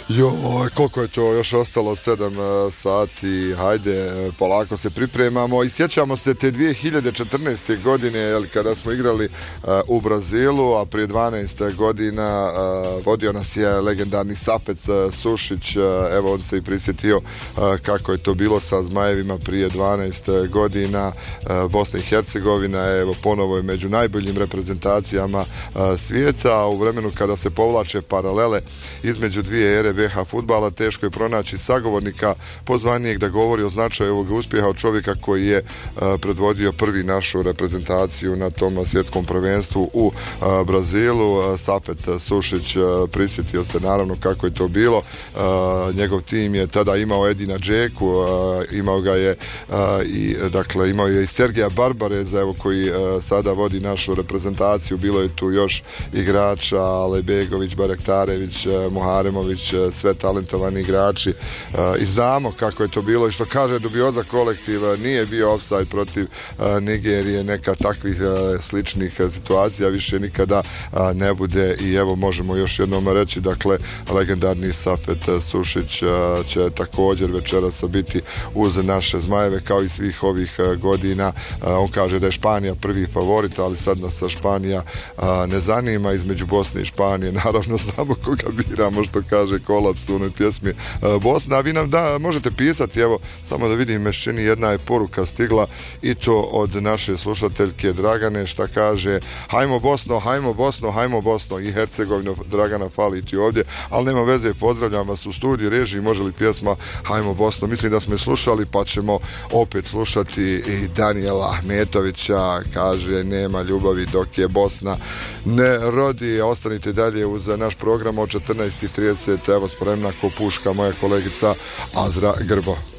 Koliko je to još ostalo? 7 sati, hajde, polako se pripremamo i sjećamo se te 2014. godine kada smo igrali u Brazilu, a prije 12 godina vodio nas je legendarni Safet Sušić. Evo, on se i prisjetio kako je to bilo sa Zmajevima prije 12 godina. Bosna i Hercegovina evo ponovo je među najboljim reprezentacijama svijeta, a u vremenu kada se povlače paralele između dvije ere BiH fudbala, teško je pronaći sagovornika pozvanijeg da govori o značaju ovog uspjeha od čovjeka koji je predvodio prvi našu reprezentaciju na tom svjetskom prvenstvu u Brazilu. Safet Sušić prisjetio se naravno kako je to bilo. Njegov tim je tada imao Edina Džeku, imao ga je imao je i Sergeja Barbareza, evo, koji sada vodi našu reprezentaciju. Bilo je tu još igrača, Alejbegović, Barektarević, Muharemović, sve talentovani igrači i znamo kako je to bilo i što kaže dubioza kolektiv, nije bio ofsajd protiv Nigerije, neka takvih sličnih situacija više nikada ne bude i evo možemo još jednom reći, dakle, legendarni Safet Sušić će također večeras biti uz naše Zmajeve kao i svih ovih godina. On kaže da je Španija prvi favorit, ali sad nas Španija ne zanima. Između Bosne i Španije naravno znamo koga biramo, što kaže Kolaps u onoj pjesmi Bosna. A vi nam možete pisati, evo samo da vidim, mešćini jedna je poruka stigla i to od naše slušateljke Dragane, šta kaže: hajmo Bosno, hajmo Bosno, hajmo Bosno i Hercegovino. Dragana, fali ti ovdje, ali nema veze, pozdravljam vas u studiju. Režiji, može li pjesma Hajmo Bosno? Mislim da smo je slušali, pa ćemo opet slušati i Danijela Ahmetovića, kaže: nema ljubavi dok je Bosna ne rodi. Ostanite dalje uz naš program od 14:30. Evo spremna ko puška moja kolegica Azra Grbo.